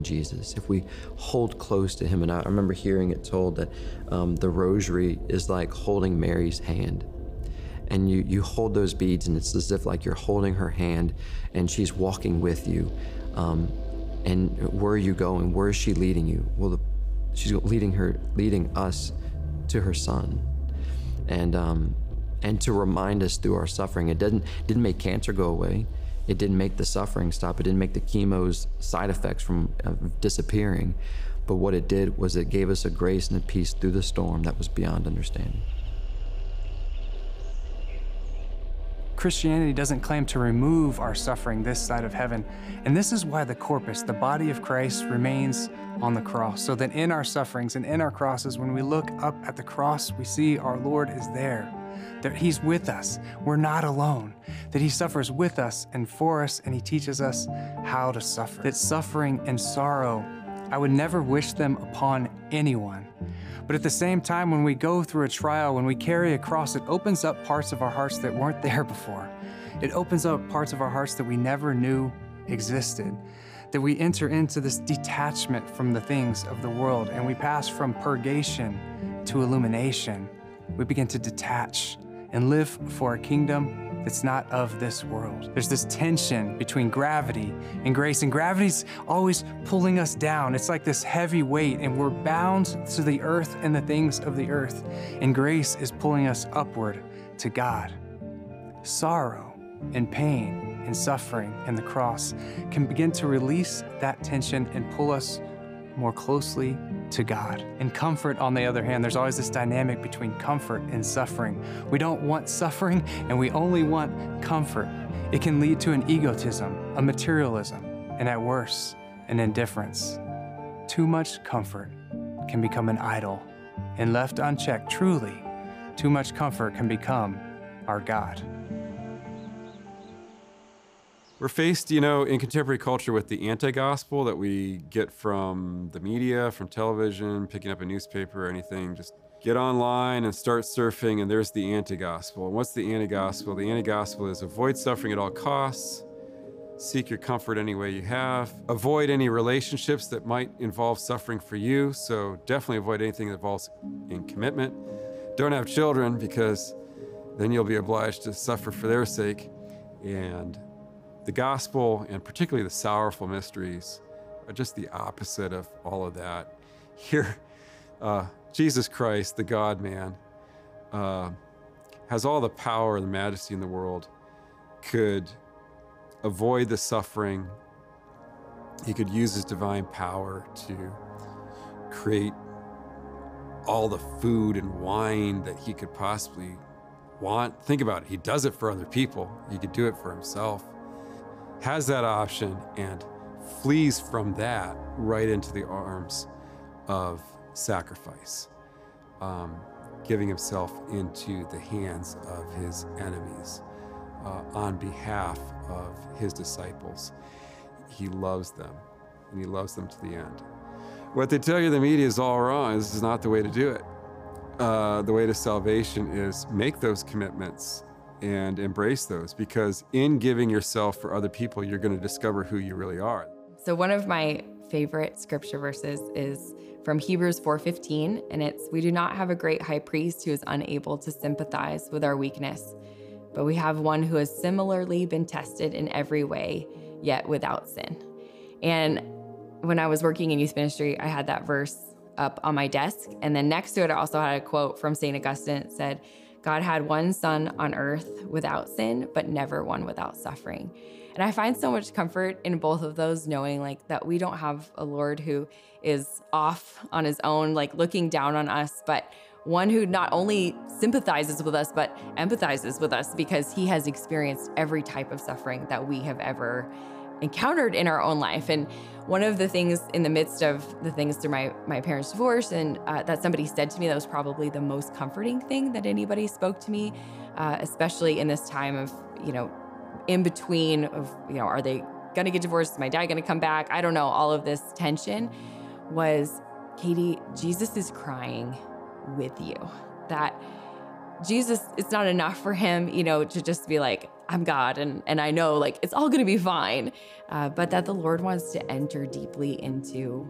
Jesus, if we hold close to him. And I remember hearing it told that the rosary is like holding Mary's hand. And you hold those beads, and it's as if like you're holding her hand and she's walking with you. And where are you going? Where is she leading you? Well, she's leading us to her son. And to remind us through our suffering. It didn't make cancer go away. It didn't make the suffering stop. It didn't make the chemo's side effects from disappearing. But what it did was it gave us a grace and a peace through the storm that was beyond understanding. Christianity doesn't claim to remove our suffering this side of heaven. And this is why the corpus, the body of Christ, remains on the cross. So that in our sufferings and in our crosses, when we look up at the cross, we see our Lord is there. That he's with us. We're not alone. That he suffers with us and for us, and he teaches us how to suffer. That suffering and sorrow, I would never wish them upon anyone. But at the same time, when we go through a trial, when we carry a cross, it opens up parts of our hearts that weren't there before. It opens up parts of our hearts that we never knew existed. That we enter into this detachment from the things of the world, and we pass from purgation to illumination. We begin to detach and live for a kingdom that's not of this world. There's this tension between gravity and grace, and gravity's always pulling us down. It's like this heavy weight, and we're bound to the earth and the things of the earth, and grace is pulling us upward to God. Sorrow and pain and suffering and the cross can begin to release that tension and pull us more closely to God. And comfort, on the other hand, there's always this dynamic between comfort and suffering. We don't want suffering, and we only want comfort. It can lead to an egotism, a materialism, and at worst, an indifference. Too much comfort can become an idol, and left unchecked, truly, too much comfort can become our God. We're faced, in contemporary culture with the anti-gospel that we get from the media, from television, picking up a newspaper or anything. Just get online and start surfing, and there's the anti-gospel. And what's the anti-gospel? The anti-gospel is avoid suffering at all costs, seek your comfort any way you have, avoid any relationships that might involve suffering for you, so definitely avoid anything that involves in commitment. Don't have children, because then you'll be obliged to suffer for their sake. And the gospel, and particularly the sorrowful mysteries, are just the opposite of all of that. Here, Jesus Christ, the God-man, has all the power and the majesty in the world, could avoid the suffering. He could use his divine power to create all the food and wine that he could possibly want. Think about it, he does it for other people. He could do it for himself. Has that option and flees from that right into the arms of sacrifice, giving himself into the hands of his enemies on behalf of his disciples. He loves them, and he loves them to the end. What they tell you in the media is all wrong. This is not the way to do it. The way to salvation is make those commitments and embrace those, because in giving yourself for other people, you're going to discover who you really are. So one of my favorite scripture verses is from Hebrews 4:15, and it's, "We do not have a great high priest who is unable to sympathize with our weakness, but we have one who has similarly been tested in every way, yet without sin." And when I was working in youth ministry, I had that verse up on my desk, and then next to it, I also had a quote from St. Augustine. It said, "God had one son on earth without sin, but never one without suffering." And I find so much comfort in both of those, knowing like that we don't have a Lord who is off on his own, like looking down on us, but one who not only sympathizes with us, but empathizes with us, because he has experienced every type of suffering that we have ever encountered in our own life. And one of the things in the midst of the things through my parents' divorce, and that somebody said to me that was probably the most comforting thing that anybody spoke to me, especially in this time of, in between of, are they going to get divorced? Is my dad going to come back? I don't know. All of this tension was, Katie, Jesus is crying with you. That Jesus, it's not enough for him, to just be like, I'm God and I know like it's all going to be fine. But that the Lord wants to enter deeply into